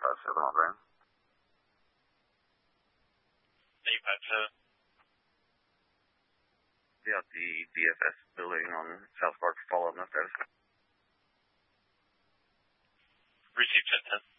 557 on ground. Any 5-7? Yeah, the DFS building on South Park, follow up, no status. Received 10-10.